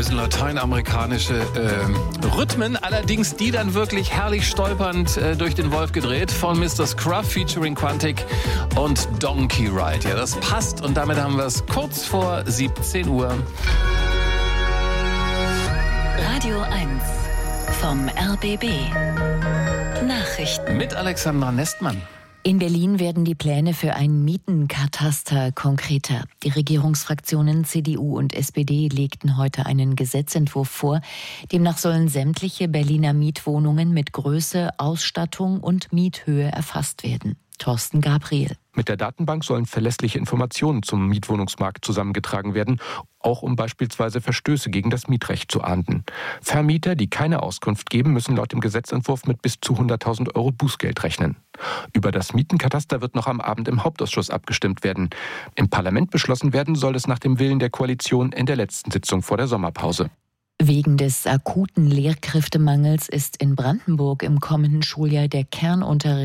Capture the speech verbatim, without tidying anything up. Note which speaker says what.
Speaker 1: bisschen lateinamerikanische äh, Rhythmen, allerdings die dann wirklich herrlich stolpernd äh, durch den Wolf gedreht von Mister Scruff featuring Quantic und Donkey Ride. Ja, das passt und damit haben wir es kurz vor siebzehn Uhr.
Speaker 2: Radio eins vom R B B. Nachrichten
Speaker 1: Mit Alexandra Nestmann.
Speaker 3: In Berlin werden die Pläne für ein Mietenkataster konkreter. Die Regierungsfraktionen C D U und S P D legten heute einen Gesetzentwurf vor. Demnach sollen sämtliche Berliner Mietwohnungen mit Größe, Ausstattung und Miethöhe erfasst werden. Thorsten Gabriel.
Speaker 4: Mit der Datenbank sollen verlässliche Informationen zum Mietwohnungsmarkt zusammengetragen werden, auch um beispielsweise Verstöße gegen das Mietrecht zu ahnden. Vermieter, die keine Auskunft geben, müssen laut dem Gesetzentwurf mit bis zu hunderttausend Euro Bußgeld rechnen. Über das Mietenkataster wird noch am Abend im Hauptausschuss abgestimmt werden. Im Parlament beschlossen werden soll es nach dem Willen der Koalition in der letzten Sitzung vor der Sommerpause.
Speaker 3: Wegen des akuten Lehrkräftemangels ist in Brandenburg im kommenden Schuljahr der Kernunterricht